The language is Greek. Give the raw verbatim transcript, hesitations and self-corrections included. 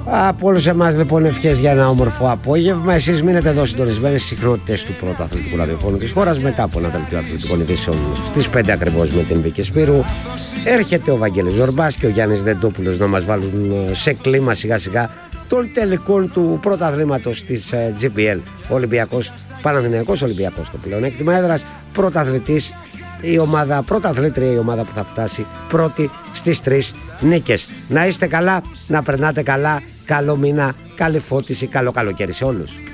Από όλους εμάς λοιπόν ευχές για ένα όμορφο απόγευμα. Εσείς μείνετε εδώ συντονισμένοι στις συχνότητες του πρώτου αθλητικού ραδιοφώνου της χώρας. Μετά από ένα δελτίο αθλητικών ειδήσεων στις πέντε ακριβώς με την Βίκη Σπύρου, έρχεται ο Βαγγέλης Ζορμπάς και ο Γιάννης Δεντόπουλος να μας βάλουν σε κλίμα σιγά σιγά των τελικών του πρωταθλήματος της τζι πι ελ. Ολυμπιακός Παναθηναϊκός, Ολυμπιακός το πλεονέκτημα έδρας, πρωταθλητής η ομάδα, πρωταθλήτρια η ομάδα που θα φτάσει πρώτη στις τρεις νίκες. Να είστε καλά, να περνάτε καλά, καλό μήνα, καλή φώτιση, καλό καλοκαίρι σε όλους.